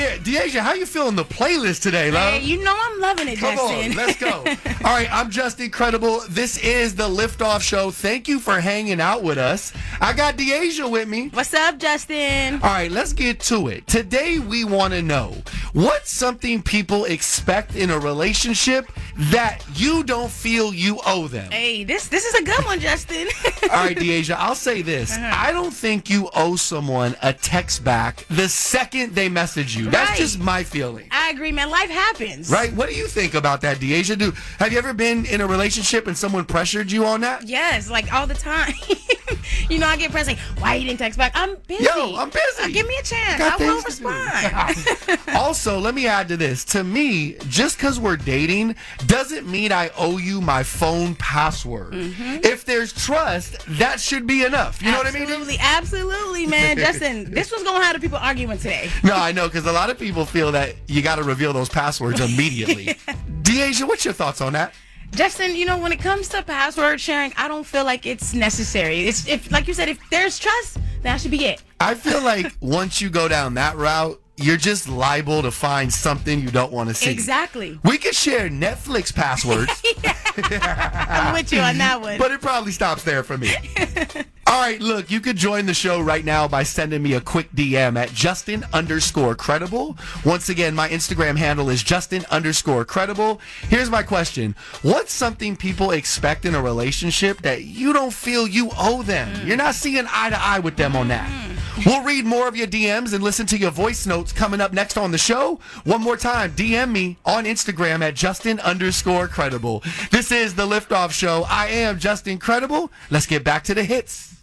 Deasia, how you feeling the playlist today, love? Hey, you know I'm loving it, Come Justin. on, let's go. All right, I'm Justin Credible. This is the Liftoff Show. Thank you for hanging out with us. I got Deasia with me. What's up, Justin? All right, let's get to it. Today, we want to know what's something people expect in a relationship that you don't feel you owe them. Hey, this is a good one, Justin. All right, Deasia, I'll say this. I don't think you owe someone a text back the second they message you. That's Right. just my feeling. I agree, man. Life happens. Right? What do you think about that, Deasia? Have you ever been in a relationship and someone pressured you on that? Yes, like all the time. You know, I get pressed like, why you didn't text back? I'm busy. Yo, I'm busy. Give me a chance. Got I will things to do. respond. Also, let me add to this. To me, just because we're dating doesn't mean I owe you my phone password. If there's trust, that should be enough. You know what I mean? Absolutely, man. Justin, this was going to have the people arguing today. No, I know, because a lot of people feel that you got to reveal those passwords immediately. Deasia, what's your thoughts on that? Justin, you know, when it comes to password sharing, I don't feel like it's necessary. It's if, like you said, if there's trust, that should be it. I feel like once you go down that route, you're just liable to find something you don't want to see. Exactly. We could share Netflix passwords, I'm with you on that one. but it probably stops there for me. All right, look, you could join the show right now by sending me a quick DM at Justin_Credible. Once again, my Instagram handle is Justin_Credible. Here's my question. What's something people expect in a relationship that you don't feel you owe them? You're not seeing eye to eye with them on that. We'll read more of your DMs and listen to your voice notes coming up next on the show. One more time, DM me on Instagram at Justin_Credible. This is the Liftoff Show. I am Justin Credible. Let's get back to the hits.